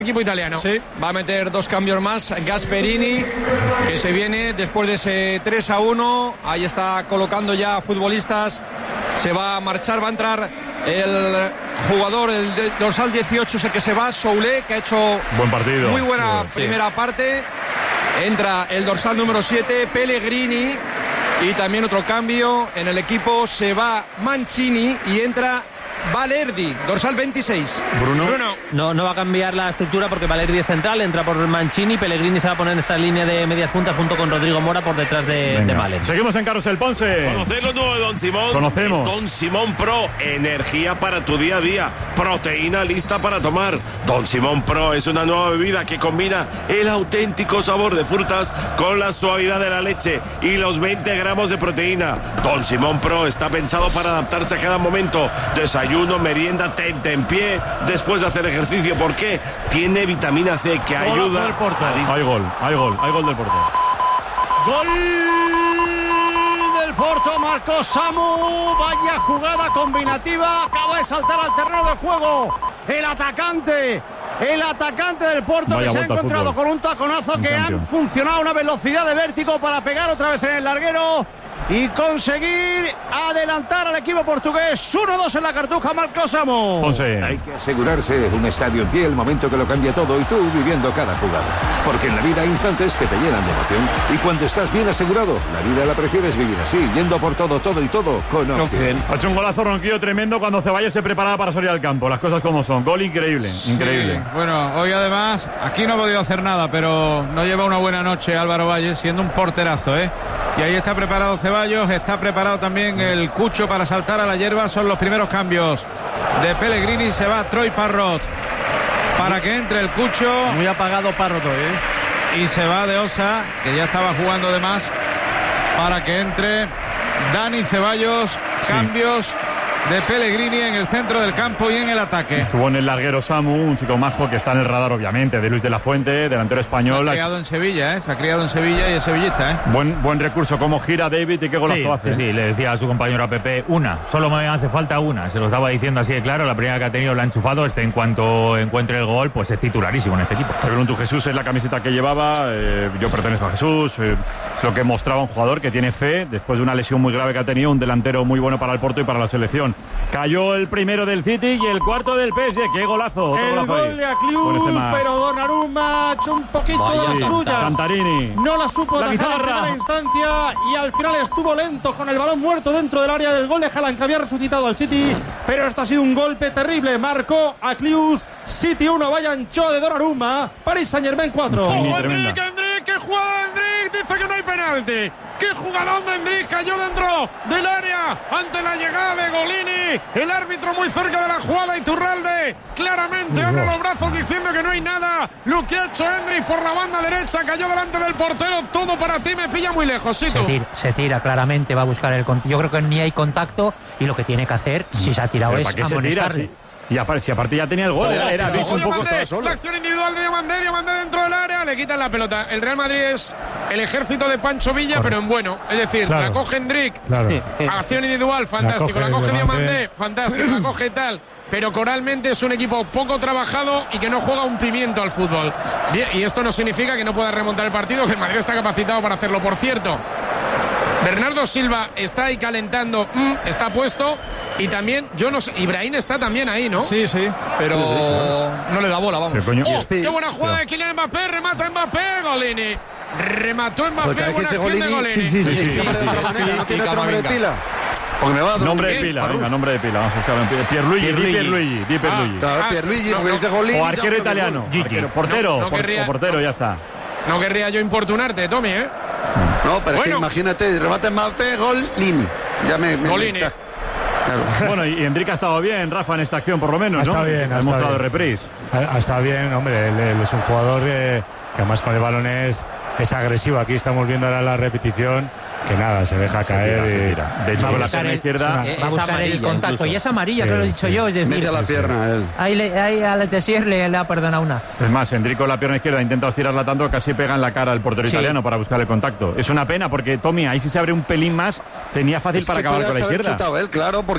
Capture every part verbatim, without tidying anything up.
Equipo italiano. Sí, va a meter dos cambios más. Gasperini, que se viene después de ese tres a uno. Ahí está colocando ya futbolistas. Se va a marchar, va a entrar el jugador, el dorsal dieciocho, es el que se va, Soulé, que ha hecho buen partido. Muy buena sí, primera sí. parte. Entra el dorsal número siete, Pellegrini. Y también otro cambio en el equipo. Se va Mancini y entra Valerdi, dorsal veintiséis. Bruno. Bruno. No, no va a cambiar la estructura porque Valerdi es central, entra por Mancini, Pellegrini se va a poner en esa línea de medias puntas junto con Rodrigo Mora por detrás de, de Malen. Seguimos en Carrusel Ponce. ¿Conocéis lo nuevo de Don Simón? Conocemos. Es Don Simón Pro, energía para tu día a día, proteína lista para tomar. Don Simón Pro es una nueva bebida que combina el auténtico sabor de frutas con la suavidad de la leche y los veinte gramos de proteína. Don Simón Pro está pensado para adaptarse a cada momento. Desayuno, merienda, tente en pie, después de hacer ejercicio. ¿Por qué? Tiene vitamina C que ayuda a dis- Hay gol, hay gol, hay gol del Porto. Gol del Porto, marcó Samu. Vaya jugada combinativa. Acaba de saltar al terreno de juego el atacante. El atacante del Porto, Vaya que se ha encontrado con un taconazo un que campeón. han funcionado a una velocidad de vértigo para pegar otra vez en el larguero y conseguir adelantar al equipo portugués. uno dos en la Cartuja, marcó Samu. Ponce. Hay que asegurarse un estadio en pie, el momento que lo cambia todo y tú viviendo cada jugada. Porque en la vida hay instantes que te llenan de emoción. Y cuando estás bien asegurado, la vida la prefieres vivir así, yendo por todo, todo y todo con Opción. Ha hecho un golazo Ronquillo tremendo cuando Ceballos se preparaba para salir al campo. Las cosas como son. Gol increíble, increíble. Sí, bueno, hoy además, aquí no ha podido hacer nada, pero no lleva una buena noche Álvaro Valle, siendo un porterazo, ¿eh? Y ahí está preparado Ceballos, está preparado también el Cucho para saltar a la hierba. Son los primeros cambios de Pellegrini. Se va Troy Parrot para que entre el Cucho. Muy apagado Parrot hoy, ¿eh? Y se va de Osa, que ya estaba jugando de más, para que entre Dani Ceballos. Cambios de Pellegrini en el centro del campo y en el ataque. Estuvo en el larguero Samu, un chico majo que está en el radar obviamente, de Luis de la Fuente, delantero español. Se ha criado en Sevilla, ¿eh? Se ha criado en Sevilla y es sevillista, ¿eh? Buen, buen recurso, cómo gira David y qué golazo sí, hace. Sí, sí, le decía a su compañero a Pepe, una, solo me hace falta una, se lo estaba diciendo así de claro, la primera que ha tenido la ha enchufado, este en cuanto encuentre el gol, pues es titularísimo en este equipo. Pregunto, Jesús es la camiseta que llevaba, eh, yo pertenezco a Jesús, eh, es lo que mostraba un jugador que tiene fe, después de una lesión muy grave que ha tenido, un delantero muy bueno para el Porto y para la selección. Cayó el primero del City y el cuarto del P S G, qué golazo. Otro El golazo gol ahí. de Aclius, Con este más. pero Donnarumma ha hecho un poquito Vaya, de las sí, suyas. Cantarini. No la supo La atajar en guitarra. primera instancia y al final estuvo lento con el balón muerto dentro del área del gol de Haaland, que había resucitado al City, pero esto ha sido un golpe terrible. Marcó Aclius, City uno, vaya ancho de Donnarumma, Paris Saint-Germain cuatro. ¡Ojo, Endrick, Endrick! ¡Qué jugada Endrick! Dice que no hay penalti. ¡Qué jugadón de Endrick! Cayó dentro del área ante la llegada de Golini. El árbitro muy cerca de la jugada, Iturralde claramente abre los brazos diciendo que no hay nada. Lo que ha hecho Endrick por la banda derecha, cayó delante del portero. Todo para ti, me pilla muy lejos, ¿sí, se, tú? tira, se tira claramente, va a buscar el contacto. Yo creo que ni hay contacto y lo que tiene que hacer, si se ha tirado, ¿Pero es para qué se tira, amonestarle. sí? Y aparte, si aparte ya tenía el gol, Ojo, era, era ojo, visto un poco, Diamandé, estaba solo. la acción individual de Diamandé, Diamandé dentro del área, le quitan la pelota. El Real Madrid es el ejército de Pancho Villa, Correcto. pero en bueno. Es decir, Claro. la coge Endrick, Claro. acción individual, fantástico. La La coge, coge Diamandé, Diamandé. fantástico. La coge tal. Pero coralmente es un equipo poco trabajado y que no juega un pimiento al fútbol. Bien, y esto no significa que no pueda remontar el partido, que el Madrid está capacitado para hacerlo. Por cierto, Bernardo Silva está ahí calentando, mm, está puesto, y también, yo no sé, Ibrahim está también ahí, ¿no? Sí, sí, pero Sí, sí, claro. no le da bola, vamos. ¡Oh, qué buena jugada de Kylian Mbappé! Remata Mbappé, Golini. Remató Mbappé, buena acción de Golini. Sí, sí, sí. sí, sí, sí. ¿No tiene otro nombre de pila? Porque me va a dar Nombre un- de pila, Parrus. venga, nombre de pila. Vamos a buscar un Pierluigi, di Pierluigi. Pierluigi, di Pierluigi. Claro, Pierluigi, porque dice Golini, O ya arquero creo que italiano. gol. Arquero, portero, No, no por- querría- o portero, ya está. No querría yo importunarte, Tommy, ¿eh? No, pero es que Bueno. imagínate, remate Mbappé, gol, Lini. Ya me... me Golini. cha- Claro. Bueno, y Endrick ha estado bien, Rafa, en esta acción por lo menos, Ha ¿no? estado bien, ha Ha estado mostrado bien. reprise. Ha, ha estado bien, hombre, él, él es un jugador eh, que además con el balón es, es agresivo. Aquí estamos viendo ahora la repetición, que nada, se deja Se caer. tira, se y- tira. De hecho, Va a con la buscar pierna el- izquierda... es una- Eh, Va a es buscar amarilla el contacto incluso. y es amarilla, Sí, que lo he dicho sí. yo, es decir, Mete a la sí, sí. pierna él. ahí, le, ahí al Tessier le, le ha perdonado una. Es más, Endrick con la pierna izquierda ha intentado estirarla tanto que casi pega en la cara al portero Sí. italiano para buscar el contacto. Es una pena porque Tommy, ahí si se abre un pelín más, tenía fácil Es para que acabar puede con la hasta haber izquierda. chutado él, claro, porque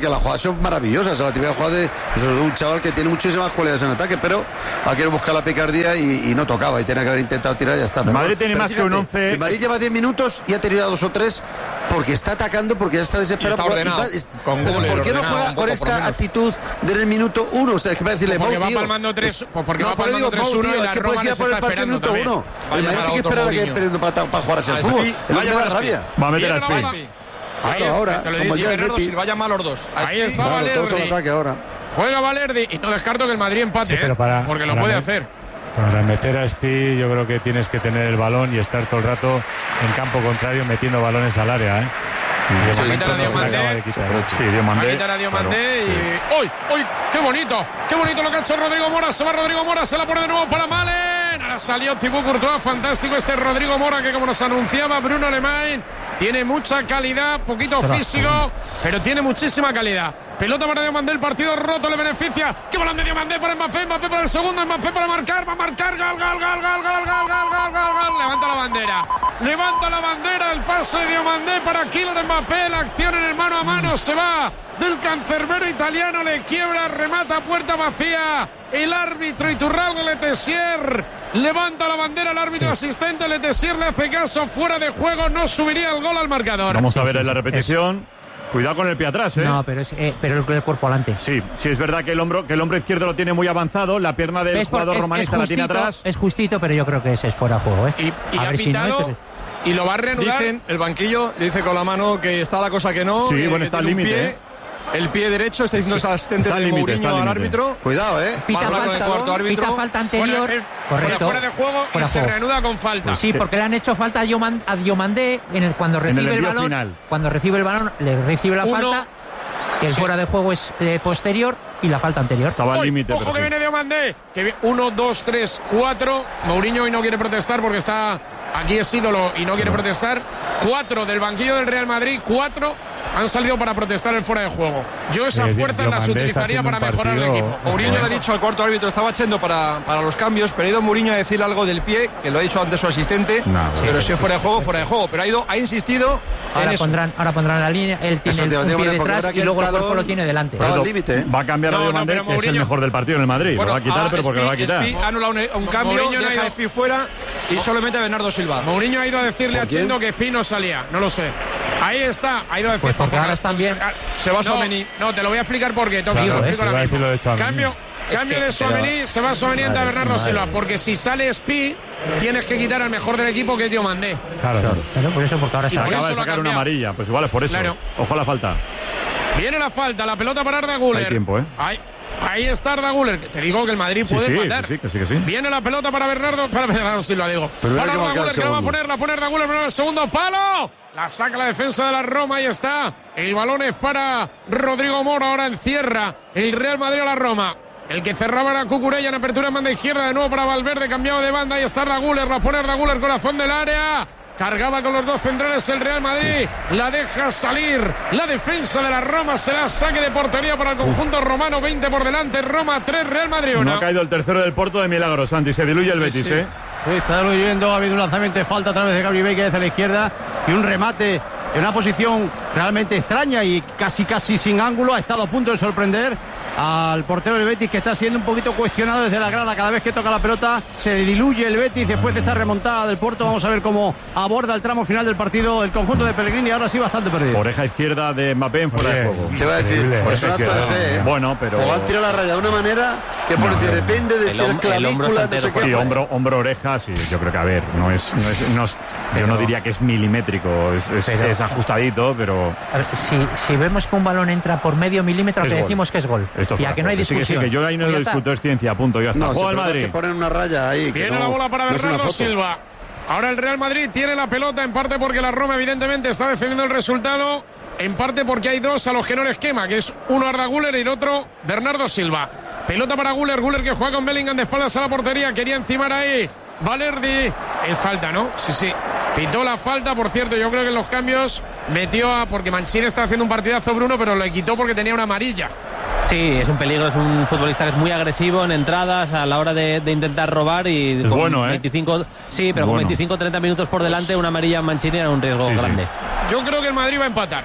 porque la jugada es maravillosa, es la típica jugada de, pues, de un chaval que tiene muchísimas cualidades en ataque, pero ha querido buscar la picardía y, y no tocaba, y tenía que haber intentado tirar y ya está. El Pero Madrid bueno, tiene pero más fíjate, que un once. El Madrid lleva diez minutos y ha tirado dos o tres porque está atacando, porque ya está desesperado. Y está ordenado, y va, es, con pero goles, ¿por qué no ordenado, juega un con poco por esta menos. actitud desde el minuto uno? O sea, es que va a decirle, Porque Mau, va tío, palmando tres, es- pues porque no, va pero palmando digo, tres Mau, uno tío, y la es que Roma puedes ir a les por el está partido esperando minuto uno. también. Va a El Madrid llamar a tiene que otro esperar a que Mourinho. perdiendo para, para jugar al A fútbol. Spi, Es va a lo que llamar da a Spi. rabia. Va a meter Viene a la Spi. bola. Claro, Sí, ahora, te lo he como dicho, ya el Bernardo Betis. Silva llama a los dos. A Ahí Spi, está Claro, todos al Valerdi. ataque ahora. Juega Valerdi y no descarto que el Madrid empate, Sí, pero ¿eh? para- porque lo para puede mí- hacer. Para meter a Spi, yo creo que tienes que tener el balón y estar todo el rato en campo contrario metiendo balones al área, ¿eh? Y de Sí, momento quitar a no se le Diomandé. acaba de quitar. Sí, Va a Diomandé. quitar a Diomandé claro, y... ¡Uy! ¡Uy! ¡Qué bonito! ¡Qué bonito lo que ha hecho Rodrigo Mora! Se va Rodrigo Mora, se la pone de nuevo para Malen. Ahora salió Thibaut Courtois. Fantástico este Rodrigo Mora que, como nos anunciaba Bruno Alemán, tiene mucha calidad, poquito físico, pero tiene muchísima calidad. Pelota para Diomandé, el partido roto, le beneficia. ¡Qué balón de Diomandé para Mbappé! Mbappé para el segundo, Mbappé para marcar, va a marcar, gol, gol, gol, gol, gol, gol, gol, gol, gol, gol. Levanta la bandera. Levanta la bandera, el pase de Diomandé para Kylian Mbappé, la acción en el mano a mano, se va del cancerbero italiano, le quiebra, remata, puerta vacía. El árbitro Iturralde Letessier levanta la bandera, el árbitro asistente Letessier le hace caso, fuera de juego, no subiría el gol al marcador. Vamos a ver en la repetición. Cuidado con el pie atrás, ¿eh? No, pero, es, eh, pero el, el cuerpo adelante. Sí, sí, es verdad que el hombro, que el hombro izquierdo lo tiene muy avanzado, la pierna del Es por- jugador es- romanista es la tiene justito, atrás. Es justito, pero yo creo que ese es fuera de juego, ¿eh? Y, y A ha ver si no es, pitado pero- y lo va a reanudar. Dicen, el banquillo le dice con la mano que está la cosa que no. Sí, que- bueno, que está al tiene un límite, pie. ¿eh? El pie derecho, está diciendo el asistente Está al de límite, está Mourinho al al límite. árbitro. Cuidado, ¿eh? Pita Va a hablar con el falta, cuarto árbitro. pita falta anterior. Fuera, eh, correcto. fuera de juego Fuera y se juego. reanuda con falta. Sí, porque le han hecho falta a Dioman- a Diomandé en el, cuando el recibe el, envío balón. final. Cuando recibe el balón, le recibe la Uno. falta. El Sí. fuera de juego es eh, posterior y la falta anterior. Estaba al Uy, límite, ojo pero que sí. viene Diomandé. Que vi- uno, dos, tres, cuatro. Mourinho hoy no quiere protestar porque está aquí, es ídolo y no quiere protestar. Cuatro del banquillo del Real Madrid, cuatro han salido para protestar el fuera de juego. Yo esas Eh, fuerzas las Diomandé está utilizaría haciendo para un mejorar el partido- equipo. Mourinho le ha dicho al cuarto árbitro, estaba echando para, para los cambios, pero ha ido Mourinho a decirle algo del pie, que lo ha dicho antes su asistente, No, pero si es fuera de juego, fuera de juego. Pero ha ido, ha insistido en Ahora eso. pondrán, ahora pondrán la línea, él tiene Eso el, te un digo, pie porque detrás verá que y luego el el cuerpo talón- lo tiene delante. Estaba al límite, ¿eh? Va a cambiar No, a no, Diomandé, pero que es el Mourinho- mejor del partido en el Madrid. Bueno, lo va a quitar, ahora pero porque lo va a Spi- quitar. Spi ha anulado un, un cambio, Mourinho no ha deja a ido- Spi fuera y solamente a Bernardo Silva. Mourinho ha ido a decirle a ¿Por quién? Chendo que Spi no salía. No lo sé. Ahí está. Ha ido a decir. Pues porque ahora están bien. Se va no, Tchouaméni. no, te lo voy a explicar por qué. Toki, Claro, te lo eh, explico te ahora iba a mismo. decir lo de Tchouaméni. Cambio, cambio que- de Tchouaméni, se va Tchouaméni a Bernardo madre. Silva. Porque si sale Spi, tienes que quitar al mejor del equipo, que es Diomandé. Claro, claro. Claro, por eso, porque ahora Y está. por Acaba eso de lo ha sacar una cambiado. amarilla, pues igual es por eso. Claro. Ojo a la falta. Viene la falta, la pelota para Arda Güler. Hay tiempo, ¿eh? Ahí, ahí está Arda Güler. Te digo que el Madrid Sí, puede sí, empatar. que sí, que sí, que sí. Viene la pelota para Bernardo, para Bernardo Silva, digo. Pero para mira que Arda marca el Güler, que la va a segundo. poner, la pone Arda Güler, pero el segundo palo. La saca la defensa de la Roma, ahí está. El balón es para Rodrigo Mora, ahora encierra el Real Madrid a la Roma. El que cerraba era Cucurella en apertura en banda izquierda, de nuevo para Valverde, cambiado de banda, ahí está Arda Güler, la pone Arda Güler, corazón del área. Cargaba con los dos centrales el Real Madrid, la deja salir la defensa de la Roma, será saque de portería para el conjunto romano, veinte por delante, Roma tres, Real Madrid No uno. ha caído el tercero del Porto de milagro, Santi. Se diluye el Betis, ¿eh? Sí, está diluyendo, ha habido un lanzamiento de falta a través de Gabriel Veiga desde la izquierda y un remate en una posición realmente extraña y casi casi sin ángulo. Ha estado a punto de sorprender al portero del Betis, que está siendo un poquito cuestionado desde la grada. Cada vez que toca la pelota se diluye el Betis después de esta remontada del Porto. Vamos a ver cómo aborda el tramo final del partido el conjunto de Pellegrini, ahora sí bastante perdido. Oreja izquierda de Mbappé en fuera de Oye, juego. Te voy a decir, Increíble. es Oreja un acto de izquierda. fe, ¿eh? Bueno, pero... O han tirado la raya de una manera que por No, decir, no. depende de El si es hom- el hombro clavícula, está no sé entero qué. Sí, pues, hombro, hombro, oreja, sí, yo creo que a ver, no es, no es, no es- yo no diría que es milimétrico, es, es, Pero- es ajustadito, pero A ver, si, si vemos que un balón entra por medio milímetro, Es te gol. decimos que es gol. esto Y fuera a que no hay de juego. Sí, que sí, discusión. que yo ahí no Pues lo ya está. discuto, es ciencia, punto, ya está. No, Juega sí, el pero es Madrid. que ponen una raya ahí. que Viene no- la bola para no es una Bernardo foto. Silva. Ahora el Real Madrid tiene la pelota, en parte porque la Roma evidentemente está defendiendo el resultado, en parte porque hay dos a los que no les quema, que es uno Arda Güler y el otro Bernardo Silva. Pelota para Güler, Güler que juega con Bellingham de espaldas a la portería, quería encimar ahí Valerdi. Es falta, ¿no? Sí, sí. Pitó la falta, por cierto, yo creo que en los cambios metió a... Porque Mancini está haciendo un partidazo, Bruno, pero le quitó porque tenía una amarilla. Sí, es un peligro, es un futbolista que es muy agresivo en entradas a la hora de, de intentar robar y Es con bueno, ¿eh? veinticinco, sí, pero Es con bueno. veinticinco treinta minutos por delante una amarilla en Mancini era un riesgo Sí, sí. grande. Yo creo que el Madrid va a empatar.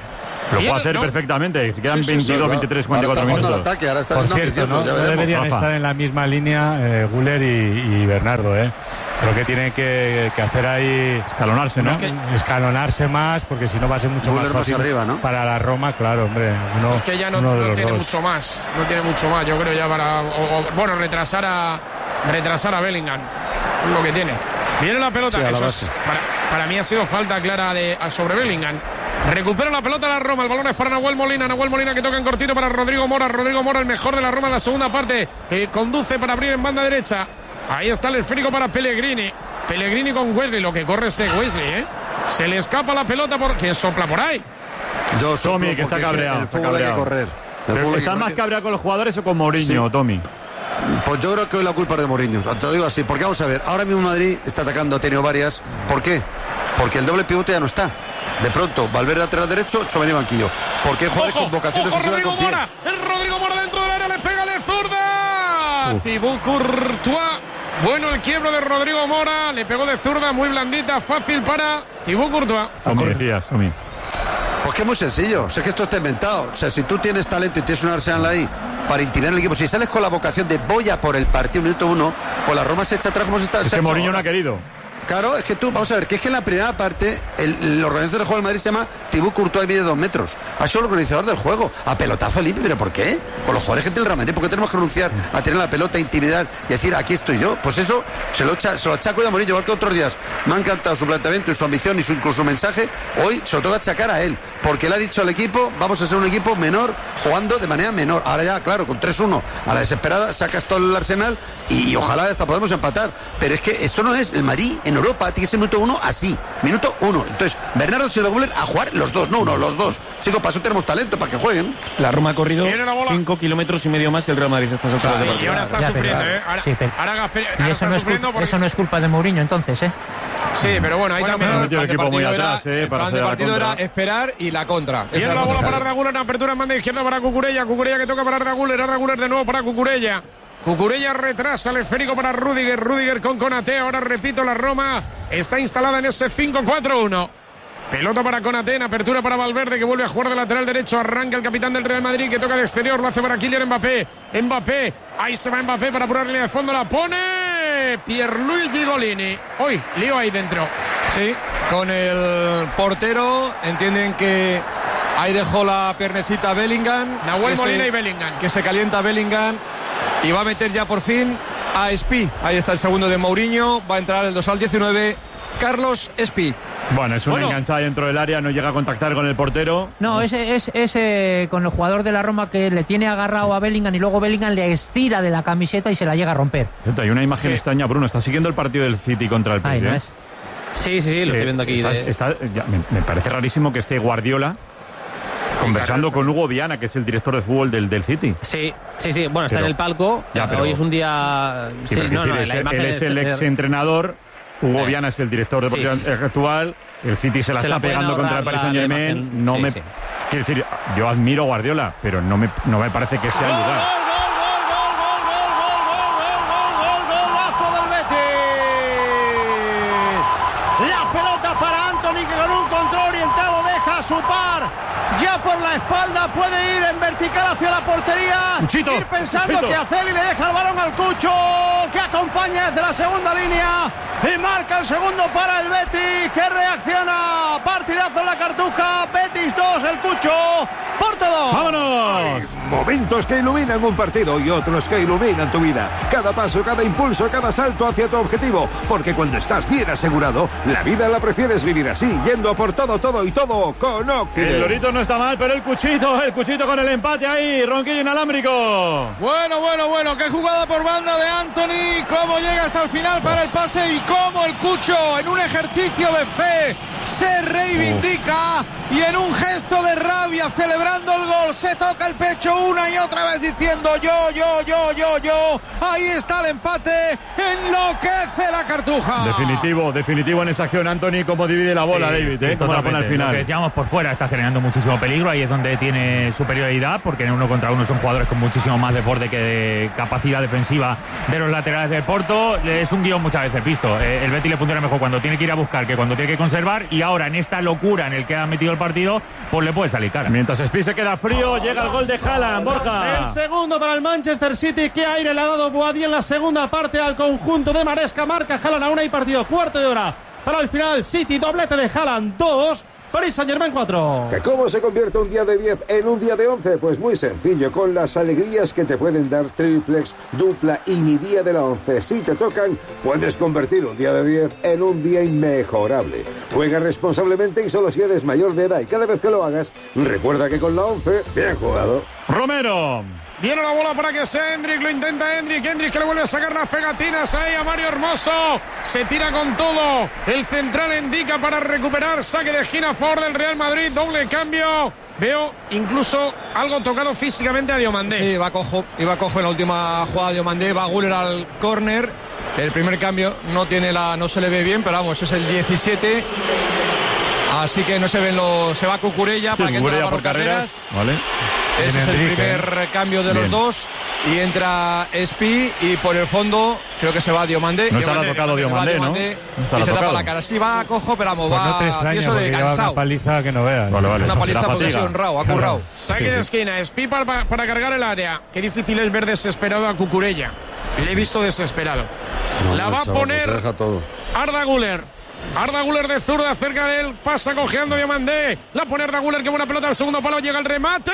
Lo puede hacer no. perfectamente. Si quedan sí, sí, veintidós, sí, veintitrés, cuarenta y cuatro minutos. Ataque, ahora está Por cierto, no, no deberían Rafa. estar en la misma línea eh, Güler y, y Bernardo. ¿eh? Creo que tienen que, que hacer ahí... Escalonarse, ¿no? Que, escalonarse más, porque si no va a ser mucho Güler más fácil más arriba, ¿no? para la Roma, claro, hombre. Uno, es que ya no, no tiene dos. mucho más. No tiene mucho más, yo creo ya para... O, o, bueno, retrasar a retrasar a Bellingham. Lo que tiene. Viene la pelota. Sí, eso la es, para, para mí ha sido falta clara de, sobre Bellingham. Recupera la pelota la Roma, el balón es para Nahuel Molina, Nahuel Molina que toca en cortito para Rodrigo Mora, Rodrigo Mora el mejor de la Roma en la segunda parte, eh, conduce para abrir en banda derecha, ahí está el esférico para Pellegrini, Pellegrini con Wesley, lo que corre este Wesley, ¿eh? Se le escapa la pelota, por ¿quién sopla por ahí? Yo Tommy, que está cabreado, el fútbol hay que correr. ¿Están más cabreados con los jugadores o con Mourinho, sí. Tommy? Pues yo creo que hoy la culpa es de Mourinho, te lo digo así, porque vamos a ver, ahora mismo Madrid está atacando, ha tenido varias, ¿por qué? Porque el doble pivote ya no está. De pronto, Valverde lateral derecho, Tchouaméni banquillo. ¿Por qué jugadores con vocación de decisiva con pie? Mora, el Rodrigo Mora dentro del área, le pega de zurda. Uh. Thibaut Courtois. Bueno, el quiebro de Rodrigo Mora, le pegó de zurda, muy blandita, fácil para Thibaut Courtois. Como decías, Tommy. Pues que es muy sencillo, o sea, que esto está inventado. O sea, si tú tienes talento y tienes un Arsenal ahí para intimidar al equipo, si sales con la vocación de voy a por el partido minuto uno, pues la Roma se echa atrás como se está. Es que Mourinho no ha querido. Claro, es que tú, vamos a ver, que es que en la primera parte el, el organizador del juego del Madrid se llama Thibaut Courtois y mide dos metros. Ha sido el organizador del juego, a pelotazo limpio, ¿pero por qué? Con los jugadores gente del Real Madrid, ¿por qué tenemos que renunciar a tener la pelota, intimidar y decir aquí estoy yo? Pues eso se lo, echa, se lo achaco yo a Mourinho, igual que otros días. Me ha encantado su planteamiento y su ambición y su, incluso su mensaje. Hoy se lo toca achacar a él, porque le ha dicho al equipo, vamos a ser un equipo menor, jugando de manera menor. Ahora ya, claro, con tres uno a la desesperada, sacas todo el Arsenal y, y ojalá hasta podemos empatar. Pero es que esto no es el Madrid en Europa, tiene que ser minuto uno así, minuto uno. Entonces, Bernardo y Güler a jugar los dos, no uno, los dos. Chicos, para eso tenemos talento, para que jueguen. La Roma ha corrido cinco kilómetros y medio más que el Real Madrid estas alturas sí, de partido. Y ahora está ya, sufriendo, pero, ¿eh? Ahora, sí, pero, ahora, ahora, y ahora eso, no es culpa, porque... eso no es culpa de Mourinho, entonces, ¿eh? Sí, pero bueno, ahí bueno, también. El el equipo muy atrás, era, eh, para el plan de partido era esperar y la contra. Viene la bola para Arda Güler, en apertura en banda izquierda para Cucurella. Cucurella que toca para Arda Güler, Arda Güler de nuevo para Cucurella. Cucurella retrasa el esférico para Rüdiger, Rüdiger con Konaté, ahora repito, la Roma está instalada en ese cinco cuatro uno. Pelota para Konaté, en apertura para Valverde que vuelve a jugar de lateral derecho, arranca el capitán del Real Madrid que toca de exterior, lo hace para Kylian Mbappé, Mbappé, ahí se va Mbappé para apurar la línea de fondo, la pone Pierluigi Golini, hoy, lío ahí dentro. Sí, con el portero, entienden que ahí dejó la piernecita Bellingham. Nahuel Molina se, y Bellingham. Que se calienta Bellingham y va a meter ya por fin a Espí. Ahí está el segundo de Mourinho, va a entrar el dos al diecinueve, Carlos Espí. Bueno, es una bueno. enganchada dentro del área, no llega a contactar con el portero. No, ese es ese con el jugador de la Roma que le tiene agarrado a Bellingham y luego Bellingham le estira de la camiseta y se la llega a romper. Hay una imagen sí. extraña, Bruno, está siguiendo el partido del City contra el P S G. Ay, ¿no es? Sí, sí, sí, lo eh, estoy viendo aquí. Está, de... está, ya, me, me parece rarísimo que esté Guardiola conversando con Hugo Viana, que es el director de fútbol del, del City. Sí, sí, sí. Bueno, está pero, en el palco. Ya, pero, hoy es un día... Sí, sí, no, decir, no, es, la él es el ex entrenador, Hugo sí. Viana es el director deportivo sí, sí. actual, el City se la se está la pegando contra el Paris Saint Germain. No sí, me... Sí. Quiero decir, yo admiro a Guardiola, pero no me, no me parece que sea el lugar. Su par, ya por la espalda, puede ir en vertical hacia la portería, Cuchito, ir pensando Cuchito. que hacer y le deja el balón al Cucho, que acompaña desde la segunda línea y marca el segundo para el Betis, que reacciona, partidazo en la Cartuja, Betis dos, el Cucho, Porto dos. ¡Vámonos! Momentos que iluminan un partido y otros que iluminan tu vida. Cada paso, cada impulso, cada salto hacia tu objetivo. Porque cuando estás bien asegurado, la vida la prefieres vivir así, yendo a por todo, todo y todo con Occident. El Lorito no está mal, pero el Cuchito, el Cuchito con el empate ahí, ronquillo inalámbrico. Bueno, bueno, bueno, qué jugada por banda de Antony, cómo llega hasta el final para el pase y cómo el Cucho en un ejercicio de fe se reivindica oh. y en un gesto de rabia celebrando el gol se toca el pecho una y otra vez diciendo yo, yo, yo, yo, yo. Ahí está el empate, enloquece la Cartuja. Definitivo, definitivo en esa acción, Antony, cómo divide la bola, sí, David, ¿eh? Sí, cómo la pone al final. Lo que decíamos por fuera, está generando muchísimo peligro, ahí es donde tiene superioridad, porque en uno contra uno son jugadores con muchísimo más desborde que de capacidad defensiva de los laterales de Porto. Es un guión muchas veces visto. El Betis le funciona mejor cuando tiene que ir a buscar que cuando tiene que conservar, y ahora en esta locura en el que ha metido el el partido, pues le puede salir cara. Mientras Spi se queda frío, llega el gol de Haaland, Borja. El segundo para el Manchester City. Qué aire le ha dado Boadí en la segunda parte al conjunto de Maresca. Marca Haaland a una y partido. Cuarto de hora para el final. City, doblete de Haaland, dos. Paris Saint-Germain cuatro. ¿Que cómo se convierte un día de diez en un día de once? Pues muy sencillo, con las alegrías que te pueden dar triplex, dupla y mi día de la once. Si te tocan, puedes convertir un día de diez en un día inmejorable. Juega responsablemente y solo si eres mayor de edad, y cada vez que lo hagas, recuerda que con la once, bien jugado. Romero. Viene la bola para que sea Hendrik, lo intenta Hendrik, Hendrik que le vuelve a sacar las pegatinas ahí a Mario Hermoso, se tira con todo, el central indica para recuperar, saque de esquina a favor del Real Madrid, doble cambio, veo incluso algo tocado físicamente a Diomandé. Sí, va cojo, iba cojo en la última jugada de Diomandé, va Güler al córner, el primer cambio no tiene la, no se le ve bien, pero vamos, es el diecisiete, así que no se ven los, se va Cucurella sí, para que Cucurella entre por carreras, vale. Ese es el Enrique. primer cambio de Bien. los dos. Y entra Spi y por el fondo creo que se va Diomandé. No estará Diomandé, tocado Diomandé, ¿no? Diomandé, No estará y se tocado. tapa la cara. Sí, va cojo, pero vamos, Pues va no te extraña, tieso de porque lleva cansado. una paliza que no veas. Vale, vale. Una paliza La porque ha fatiga. sido honrado, ha currado. Saque Sí, de sí. esquina, Spi para, para cargar el área. Qué difícil es ver desesperado a Cucurella. Le he visto desesperado. No, la no, va a chaval, poner se deja todo. Arda Güler. Arda Güler de zurda cerca de él. Pasa cojeando Diomandé. La pone Arda Güler, que buena pelota al segundo palo. Llega el remate.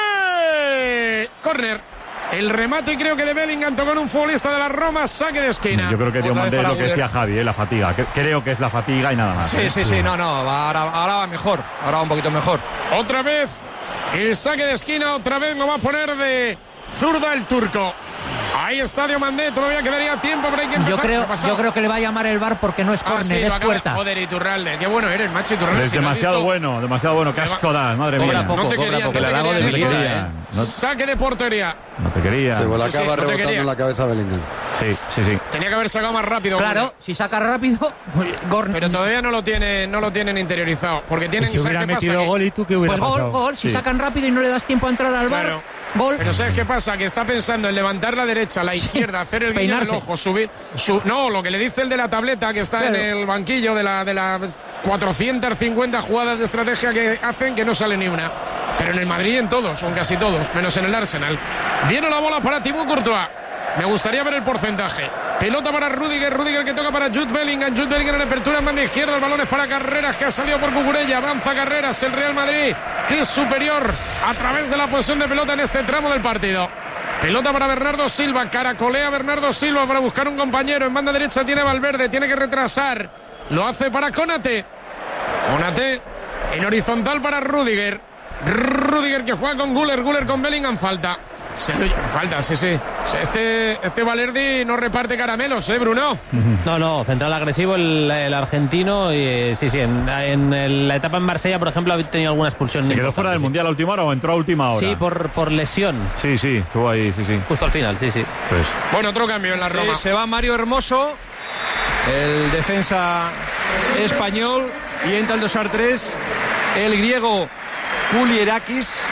Corner. El remate creo que de Bellingham tocó en un futbolista de la Roma. Saque de esquina. Yo creo que Otra Diomandé vez es para lo que Güler. decía Javi, ¿eh? La fatiga. Que- Creo que es la fatiga y nada más. Sí, ¿eh? sí, sí, no, no, va, ahora, ahora va mejor. Ahora va un poquito mejor. Otra vez el saque de esquina. Otra vez lo va a poner de zurda el turco. Ahí está Diomandé. Todavía quedaría tiempo, pero hay que empezar. Yo ¿Qué creo, ha pasado? yo creo que le va a llamar el V A R porque no es Ah, córner, sí, lo es acaba- puerta. Joder, Iturralde. Qué bueno eres, macho Iturralde. Es Si lo has demasiado visto. bueno, demasiado bueno. Qué asco das, madre Cobra mía. poco, No te cobra querían, poco. no te Le halago querían, de esto. verdad. No- Saque de portería. No te quería. Se la Sí, sí, acaba no te rebotando quería. en la cabeza Bellingham. Sí, sí, sí. Tenía que haber sacado más rápido. Claro, Güler. si saca rápido, pues, córner. Pero todavía no lo tienen, no lo tienen interiorizado. Porque Y tienen si ¿sabes hubiera qué pasa? metido Que- gol, ¿y tú qué hubiera Pues gol, pasado? gol. Si Sí. sacan rápido y no le das tiempo a entrar al V A R, Claro. gol. Pero ¿sabes qué pasa? Que está pensando en levantar la derecha, la izquierda, hacer el guiño del Peinarse. ojo, subir. Su, no, lo que le dice el de la tableta que está Claro. en el banquillo de, la, de las cuatrocientas cincuenta jugadas de estrategia que hacen, que no sale ni una. Pero en el Madrid en todos, o en casi todos, menos en el Arsenal. Viene la bola para Thibaut Courtois. Me gustaría ver el porcentaje. Pelota para Rudiger, Rudiger que toca para Jude Bellingham, Jude Bellingham en apertura en banda izquierda, el balón es para Carreras que ha salido por Cucurella, avanza Carreras, el Real Madrid que es superior a través de la posesión de pelota en este tramo del partido. Pelota para Bernardo Silva, caracolea Bernardo Silva para buscar un compañero, en banda derecha tiene Valverde, tiene que retrasar, lo hace para Konate, Konate en horizontal para Rudiger, Rudiger que juega con Güler, Güler con Bellingham, falta. Se lo- falta, sí, sí. Este, este Valerdi no reparte caramelos, ¿eh, Bruno? No, no, central agresivo el, el argentino. Y, eh, sí, sí, en, en el- la etapa en Marsella, por ejemplo, ha tenido alguna expulsión. ¿Se quedó importante, fuera del sí. Mundial a última hora o entró a última hora? Sí, por, por lesión. Sí, sí, estuvo ahí, sí, sí. Justo al final, sí, sí. Pues, Bueno, otro cambio en la Roma. Sí, se va Mario Hermoso, el defensa español, y entra el dos a tres, el griego Kulierakis,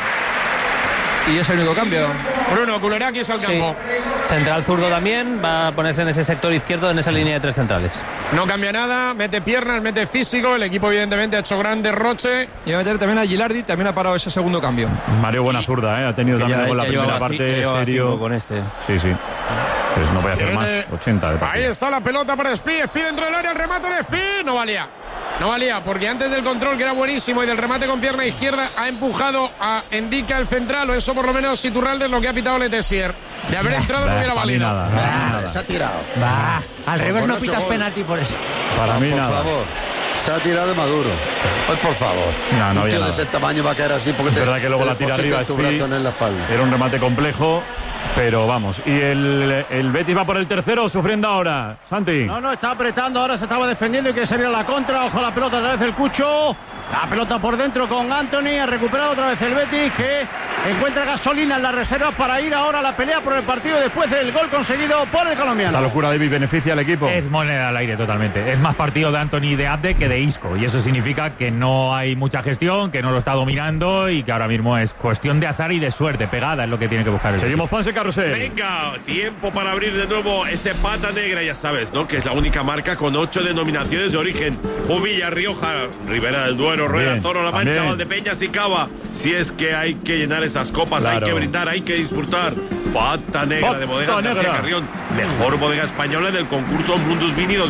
y es el único cambio. Bruno, Kulerakis al campo. Central zurdo también, va a ponerse en ese sector izquierdo, en esa línea de tres centrales. No cambia nada, mete piernas, mete físico. El equipo, evidentemente, ha hecho gran derroche. Y va a meter también a Gilardi, también ha parado ese segundo cambio. Mario buena zurda, ¿eh? Ha tenido Que también ya- con la ya primera llevaba ci- ya parte llevaba serio. cinco con este. Sí, sí. Pues no voy a hacer Tiene- más. ochenta de Ahí partido. está la pelota para Spi. Spi dentro del área, el remate de Spi. No valía. No valía, porque antes del control, que era buenísimo, y del remate con pierna izquierda, ha empujado a Endica el central, o eso por lo menos Iturralde es lo que ha pitado Letessier. De haber entrado no Bah, hubiera para mí valido. nada, para mí nada. Se ha tirado. Va, al revés por no ese pitas gol. penalti por eso. Para mí por nada. favor. Se ha tirado de Maduro. Pues por favor. No, no un había tío nada. de ese tamaño va a caer así porque Es te, verdad que luego te la tira deposita arriba tu Spi. brazo en la espalda. Era un remate complejo, pero vamos. Y el, el Betis va por el tercero, sufriendo ahora. Santi. No, no, está apretando, ahora se estaba defendiendo y que sería la contra. Ojo la pelota otra vez el Cucho. La pelota por dentro con Anthony. Ha recuperado otra vez el Betis, que encuentra gasolina en la reserva para ir ahora a la pelea por el partido después del gol conseguido por el colombiano. La locura, David, beneficia al equipo. Es moneda al aire totalmente. Es más partido de Anthony de Abde que de Isco. Y eso significa que no hay mucha gestión, que no lo está dominando y que ahora mismo es cuestión de azar y de suerte. Pegada es lo que tiene que buscar el Seguimos equipo. Ponce Carrusel. Venga, tiempo para abrir de nuevo ese pata negra, ya sabes, ¿no? Que es la única marca con ocho denominaciones de origen. Jumilla, Rioja, Ribera del Duero, Rueda, Bien, Toro, La Mancha, también. Valdepeñas y Cava. Si es que hay que llenar esas copas, Claro. hay que brindar, hay que disfrutar. Pata negra Pata de Bodegas negra. García Carrión. Mejor bodega española en el concurso Mundus Vini